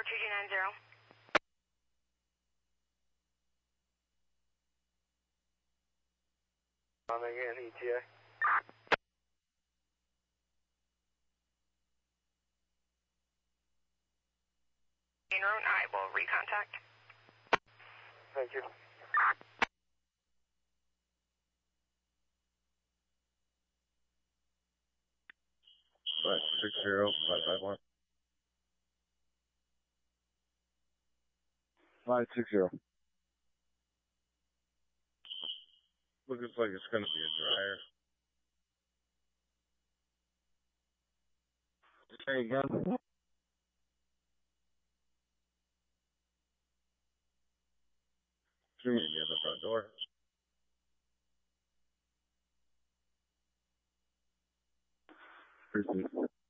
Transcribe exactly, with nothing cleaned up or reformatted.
Tower two two nine zero. I'm again, E T A. En route, I will recontact. Thank you. Five six zero five five one. Five six zero. Looks like it's gonna be a dryer. Say again. Should maybe at the front door. Appreciate it.